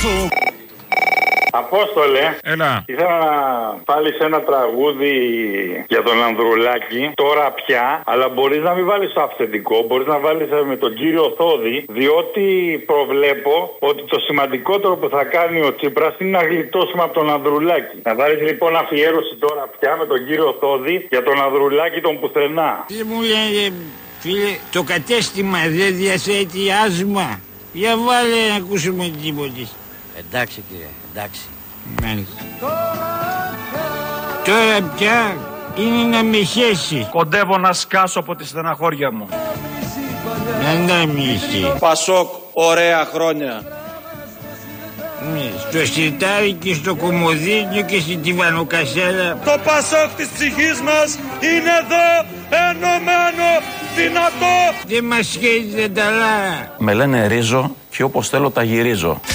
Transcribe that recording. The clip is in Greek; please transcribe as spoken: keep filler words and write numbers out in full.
σου. Απόστολε, έλα. Ήθελα να βάλεις ένα τραγούδι για τον Ανδρουλάκη, τώρα πια, αλλά μπορείς να μην βάλεις το αυθεντικό, μπορείς να βάλεις με τον κύριο Θόδη, διότι προβλέπω ότι το σημαντικότερο που θα κάνει ο Τσίπρας είναι να γλιτώσουμε από τον Ανδρουλάκη. Να βάλεις λοιπόν αφιέρωση τώρα πια με τον κύριο Θόδη για τον Ανδρουλάκη τον πουθενά. Τι μου λένε, φίλε, το κατέστημα δεν διαθέτει άσμα. Για βάλε να ακούσουμε τίποτε. Εντάξει κύριε, εντάξει. Μάλιστα. Τώρα πια είναι να με χέσει. Κοντεύω να σκάσω από τη στεναχώρια μου. Ανάμιση. Πασόκ, ωραία χρόνια. Ναι, στο σιρτάρι και στο κομμωδίνιο και στην τιβανοκασέλα. Το Πασόκ της ψυχής μας είναι εδώ, ενωμένο, δυνατό. Δεν μας σχέζει, δεν τα λά. Με λένε ρίζο και όπως θέλω τα γυρίζω.